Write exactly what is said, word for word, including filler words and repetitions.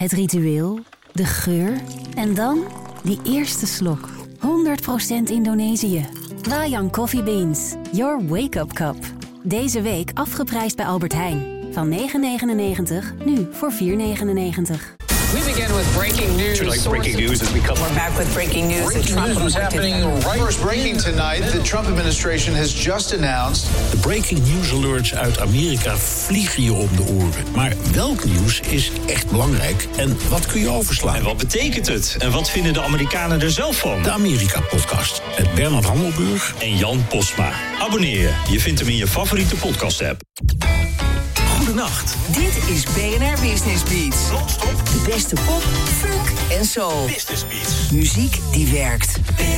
Het ritueel, de geur en dan die eerste slok. honderd procent Indonesië. Wayang Coffee Beans. Your wake-up cup. Deze week afgeprijsd bij Albert Heijn. Van negen negenennegentig, nu voor vier negenennegentig. We begin with breaking news. Like breaking news as we come. We're back with breaking news. Breaking news was happening right. First breaking tonight. The Trump administration has just announced. De breaking news alerts uit Amerika vliegen je om de oren. Maar welk nieuws is echt belangrijk en wat kun je overslaan? En wat betekent het? En wat vinden de Amerikanen er zelf van? De Amerika-podcast met Bernard Hammelburg En Jan Postma. Abonneer je. Je vindt hem in je favoriete podcast-app. Goedenacht. Dit is B N R Business Beats. Non-stop. De beste pop, funk en soul. Business Beats. Muziek die werkt.